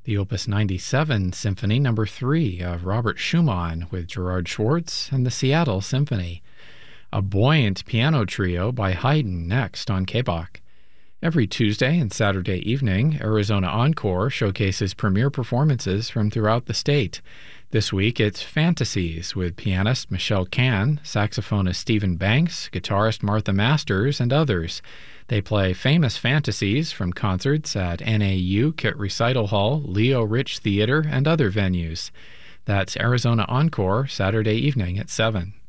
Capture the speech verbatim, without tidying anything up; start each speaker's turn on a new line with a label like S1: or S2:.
S1: the Opus ninety-seven Symphony Number three of Robert Schumann with Gerard Schwartz and the Seattle Symphony. A buoyant piano trio by Haydn next on K B O C. Every Tuesday and Saturday evening, Arizona Encore showcases premier performances from throughout the state. This week, it's Fantasies with pianist Michelle Kahn, saxophonist Stephen Banks, guitarist Martha Masters, and others. They play famous fantasies from concerts at N A U Kit Recital Hall, Leo Rich Theater, and other venues. That's Arizona Encore, Saturday evening at seven.